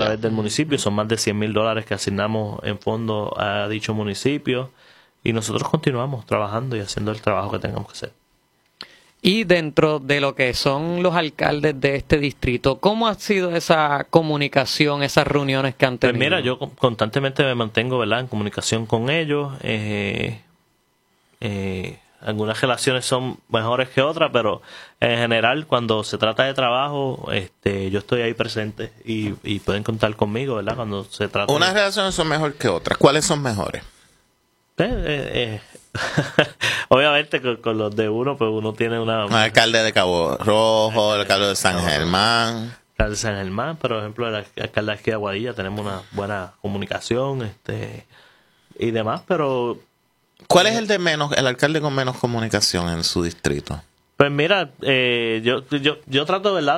través del municipio. Son más de $100,000 que asignamos en fondo a dicho municipio. Y nosotros continuamos trabajando y haciendo el trabajo que tengamos que hacer. Y dentro de lo que son los alcaldes de este distrito, ¿cómo ha sido esa comunicación, esas reuniones que han tenido? Pues mira, yo constantemente me mantengo, ¿verdad?, en comunicación con ellos. Algunas relaciones son mejores que otras, pero en general, cuando se trata de trabajo, yo estoy ahí presente y pueden contar conmigo, ¿verdad? Cuando se trata. Unas relaciones son mejores que otras. ¿Cuáles son mejores? Obviamente con los de uno, pues uno tiene una... El alcalde de Cabo Rojo, el alcalde de San Germán. El de San Germán, por ejemplo, el alcalde de aquí de Aguadilla, tenemos una buena comunicación y demás, pero... ¿Cuál es el alcalde con menos comunicación en su distrito? Pues mira, yo trato, ¿verdad?,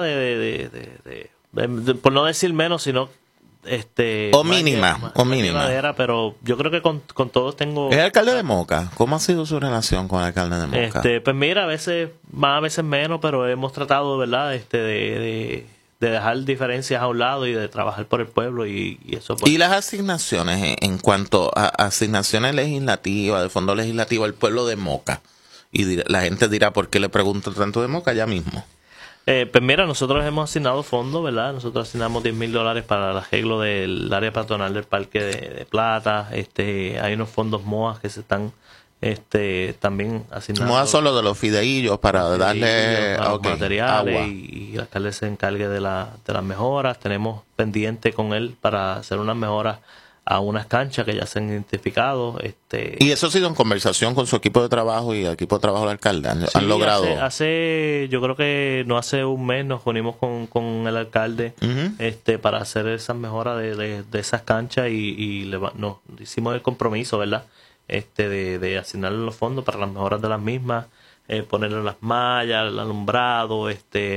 por no decir menos, sino... o mínima. Pero yo creo que con todos tengo... ¿El alcalde de Moca? ¿Cómo ha sido su relación con el alcalde de Moca? Pues mira, a veces más, a veces menos, pero hemos tratado, ¿verdad?, de dejar diferencias a un lado y de trabajar por el pueblo y eso. Pues. ¿Y las asignaciones, en cuanto a asignaciones legislativas, de fondo legislativo al pueblo de Moca? Y la gente dirá, ¿por qué le pregunto tanto de Moca ya mismo? Pues mira, nosotros hemos asignado fondos, ¿verdad? Nosotros asignamos $10,000 para el arreglo del área peatonal del Parque de Plata. Hay unos fondos MOA que se están también asignando. MOA son los de los fideillos para darle materiales agua. Y el alcalde se encargue de las mejoras. Tenemos pendiente con él para hacer unas mejoras a unas canchas que ya se han identificado. ¿Y eso ha sido en conversación con su equipo de trabajo y el equipo de trabajo del alcalde? ¿Han logrado? Yo creo que no hace un mes nos unimos con el alcalde para hacer esas mejoras de esas canchas y nos hicimos el compromiso, ¿verdad?, de asignarle los fondos para las mejoras de las mismas, ponerle las mallas, el alumbrado,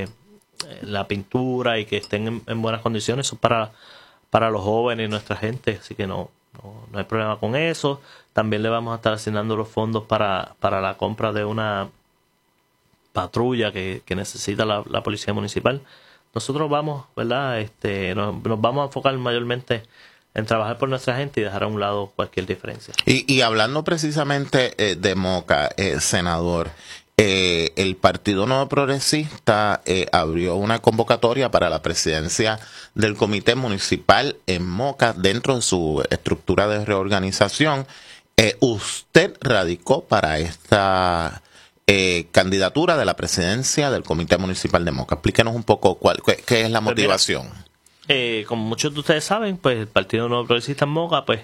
la pintura y que estén en buenas condiciones. Eso para los jóvenes y nuestra gente, así que no hay problema con eso. También le vamos a estar asignando los fondos para la compra de una patrulla que necesita la policía municipal. Nosotros vamos, ¿verdad?, nos vamos a enfocar mayormente en trabajar por nuestra gente y dejar a un lado cualquier diferencia. Y hablando precisamente de Moca, senador, el Partido Nuevo Progresista abrió una convocatoria para la presidencia del Comité Municipal en Moca dentro de su estructura de reorganización. Usted radicó para esta candidatura de la presidencia del Comité Municipal de Moca. Explíquenos un poco qué es la motivación. Como muchos de ustedes saben, pues el Partido Nuevo Progresista en Moca, pues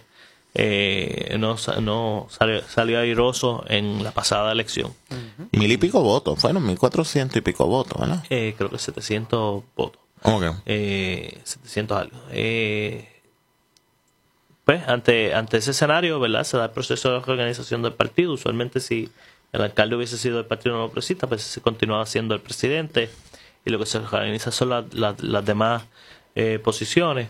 no salió airoso en la pasada elección. 1,000 y pico votos, fueron 1,400 y pico votos, ¿verdad? Creo que 700 votos. Okay. 700 algo. Pues ante ese escenario, ¿verdad?, se da el proceso de reorganización del partido. Usualmente si el alcalde hubiese sido del Partido Nuevo Progresista, pues se continuaba siendo el presidente y lo que se reorganiza son las demás posiciones.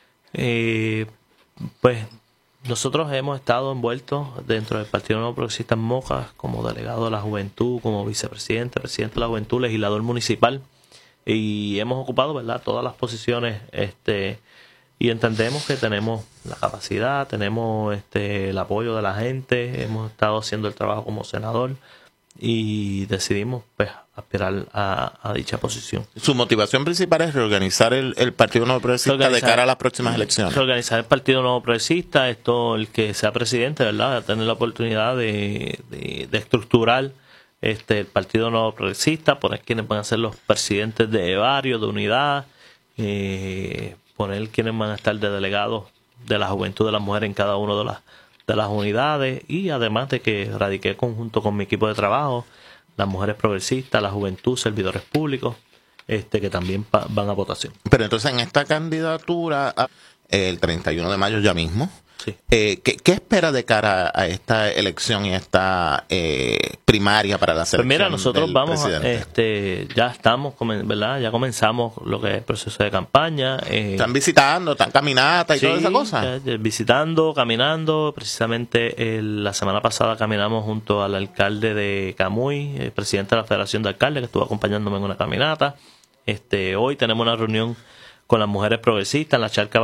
Pues nosotros hemos estado envueltos dentro del Partido Nuevo Progresista en Moca como delegado de la juventud, como vicepresidente, presidente de la juventud, legislador municipal, y hemos ocupado, ¿verdad?, todas las posiciones y entendemos que tenemos la capacidad, tenemos el apoyo de la gente, hemos estado haciendo el trabajo como senador y decidimos, pues, aspirar a dicha posición. Su motivación principal es reorganizar el Partido Nuevo Progresista de cara a las próximas elecciones. Reorganizar el Partido Nuevo Progresista, el que sea presidente, ¿verdad?, tener la oportunidad de estructurar el Partido Nuevo Progresista, poner quienes van a ser los presidentes de varios, de unidad, poner quienes van a estar de delegados de la juventud de las mujeres en cada una de las unidades, y además de que radiqué conjunto con mi equipo de trabajo, las mujeres progresistas, la juventud, servidores públicos, que también van a votación. Pero entonces en esta candidatura, el 31 de mayo ya mismo, sí. ¿qué espera de cara a esta elección y esta primaria para la selección? Pues mira, nosotros vamos, ya estamos, ¿verdad?, ya comenzamos lo que es el proceso de campaña. ¿Están visitando, están caminata y toda esa cosa? Visitando, caminando. Precisamente la semana pasada caminamos junto al alcalde de Camuy, el presidente de la Federación de Alcaldes, que estuvo acompañándome en una caminata. Hoy tenemos una reunión con las mujeres progresistas en la Charca